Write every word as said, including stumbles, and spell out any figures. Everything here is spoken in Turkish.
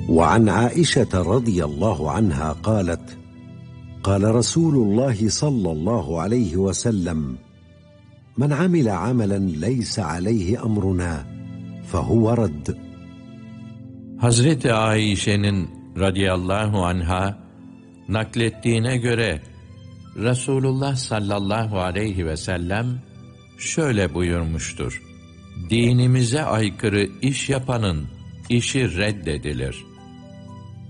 وعن عائشة رضي الله عنها قالت: قال رسول الله صلى الله عليه وسلم: من عمل عملا ليس عليه أمرنا فهو رد. Hazreti Ayşe'nin radıyallahu anha naklettiğine göre Resulullah sallallahu aleyhi ve sellem şöyle buyurmuştur: Dinimize aykırı iş yapanın işi reddedilir.